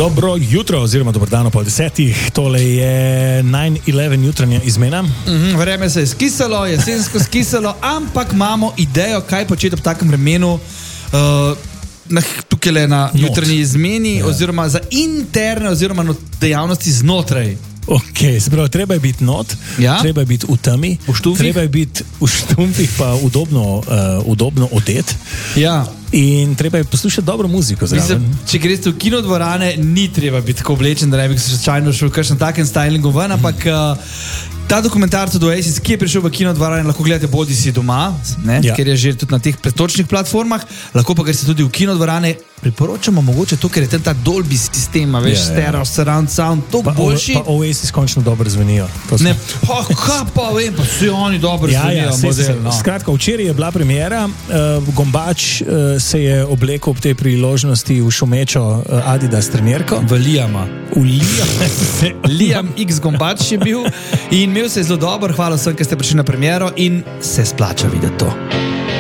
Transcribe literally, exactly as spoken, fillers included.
Dobro jutro, oziroma dobro dan po desetih. Tole je nine eleven jutranja izmena. Mm-hmm, vreme se je skisalo, jesensko skisalo, ampak imamo idejo, kaj početi ob takem vremenu. Uh, na, tukaj le na jutranji izmeni, ja. oziroma za interne oziroma dejavnosti znotraj. Ok, se pravi, treba je biti not, ja? treba je biti v temi, v štufih? Treba je biti v štumfih pa udobno, uh, udobno odet. Ja. In treba je poslušati dobro muziko. Mislim, če greste v kinodvorane, ni treba biti tako oblečen, da ne bi se slučajno šel v kakšnem takem stylingu ven, ampak uh, ta dokumentarc od Oasis, ki je prišel v kinodvorane, lahko gledate bodi si doma, ne, ja. ker je že tudi na teh pretočnih platformah, lahko pa greste tudi v kinodvorane. Priporočamo mogoče to, ker je ten ta Dolby sistema, veš, yeah, stereo, yeah. surround sound, to pa boljši. Pa Oasis končno dobro zvenijo. Ne, oh, kaj pa vem, pa vsi oni dobro ja, zvenijo. Ja, model, se, no. Skratka, včeraj je bila premiera, uh, Gombač uh, se je oblekel ob tej priložnosti v šumečo uh, Adidas trenirko. V Liama. V Liama. Liam X Gombač je bil in imel se je zelo dobro, hvala vsem, ki ste prišli na premiero in se splača videti to.